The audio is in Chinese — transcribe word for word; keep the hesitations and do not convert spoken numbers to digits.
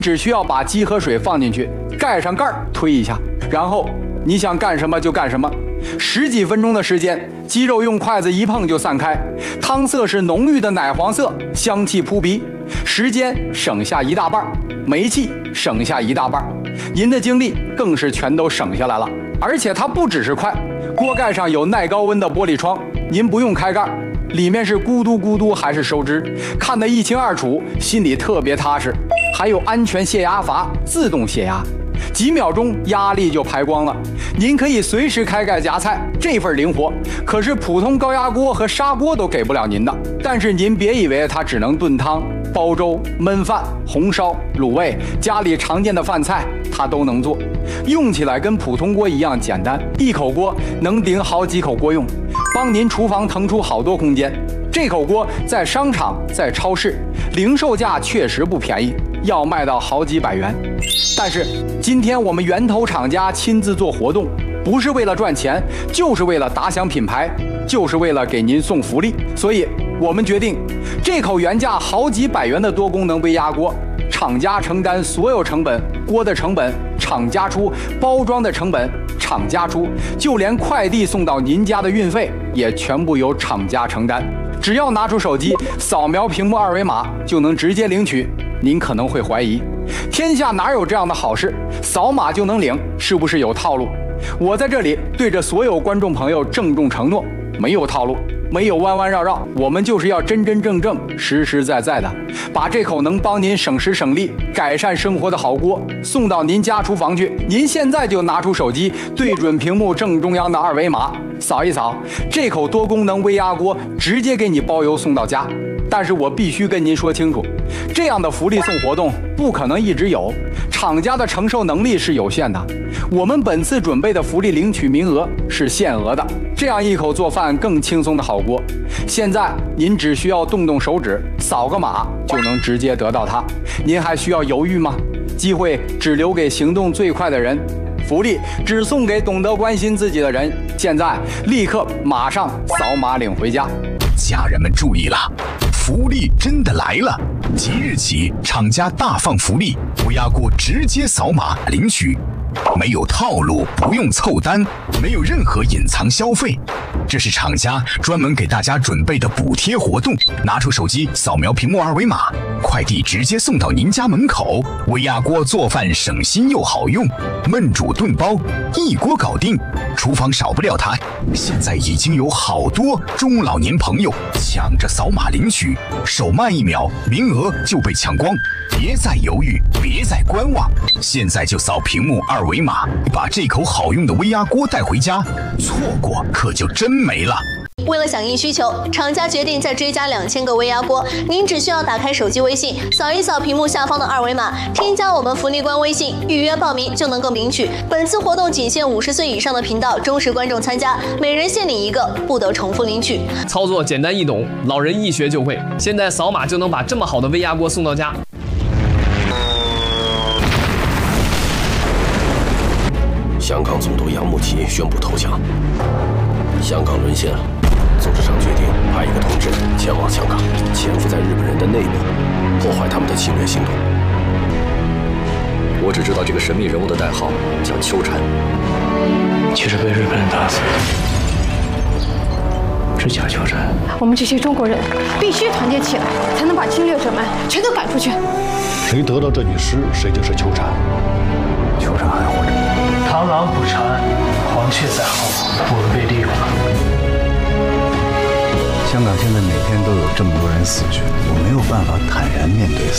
只需要把鸡和水放进去，盖上盖儿，推一下，然后你想干什么就干什么。十几分钟的时间，鸡肉用筷子一碰就散开，汤色是浓郁的奶黄色，香气扑鼻，时间省下一大半，煤气省下一大半，您的精力更是全都省下来了。而且它不只是快，锅盖上有耐高温的玻璃窗，您不用开盖，里面是咕嘟咕嘟还是收汁，看得一清二楚，心里特别踏实。还有安全泄压阀，自动泄压，几秒钟压力就排光了。您可以随时开盖夹菜，这份灵活可是普通高压锅和砂锅都给不了您的。但是您别以为它只能炖汤、煲粥、焖饭、红烧、卤味，家里常见的饭菜它都能做，用起来跟普通锅一样简单，一口锅能顶好几口锅用，帮您厨房腾出好多空间。这口锅在商场、在超市，零售价确实不便宜，要卖到好几百元。但是今天我们源头厂家亲自做活动，不是为了赚钱，就是为了打响品牌，就是为了给您送福利。所以我们决定，这口原价好几百元的多功能微压锅，厂家承担所有成本，锅的成本厂家出，包装的成本厂家出，就连快递送到您家的运费也全部由厂家承担。只要拿出手机，扫描屏幕二维码就能直接领取。您可能会怀疑，天下哪有这样的好事？扫码就能领，是不是有套路？我在这里对着所有观众朋友郑重承诺，没有套路，没有弯弯绕绕，我们就是要真真正正、实实在在的把这口能帮您省时省力、改善生活的好锅送到您家厨房去。您现在就拿出手机，对准屏幕正中央的二维码，扫一扫，这口多功能微压锅直接给你包邮送到家。但是我必须跟您说清楚，这样的福利送活动不可能一直有，厂家的承受能力是有限的。我们本次准备的福利领取名额是限额的，这样一口做饭更轻松的好锅，现在您只需要动动手指，扫个码就能直接得到它。您还需要犹豫吗？机会只留给行动最快的人，福利只送给懂得关心自己的人。现在立刻马上扫码领回家。 家人们注意了，福利真的来了！即日起，厂家大放福利，微压锅直接扫码领取，没有套路，不用凑单，没有任何隐藏消费。这是厂家专门给大家准备的补贴活动，拿出手机扫描屏幕二维码，快递直接送到您家门口。微压锅做饭省心又好用，焖煮炖煲一锅搞定，厨房少不了它。现在已经有好多中老年朋友抢着扫码领取，手慢一秒，名额就被抢光。别再犹豫，别再观望，现在就扫屏幕二维码，把这口好用的微压锅带回家，错过可就真没了。 为了响应需求，厂家决定再追加两千个微压锅。您只需要打开手机微信，扫一扫屏幕下方的二维码，添加我们福利官微信，预约报名就能够领取。本次活动仅限五十岁以上的频道忠实观众参加，每人限领一个，不得重复领取。 操作简单易懂，老人一学就会。现在扫码就能把这么好的微压锅送到家。 香港总督杨慕琦宣布投降，香港沦陷了。组织上决定派一个同志前往香港，潜伏在日本人的内部，破坏他们的侵略行动。我只知道这个神秘人物的代号叫秋蝉， 其实被日本人打死，是假秋蝉。 我们这些中国人必须团结起来，才能把侵略者们全都赶出去。 谁得到这具尸，谁就是秋蝉。 秋蝉还活着。螳螂捕蝉，黄雀在后，我们被利用了。 香港现在每天都有这么多人死去，我没有办法坦然面对死。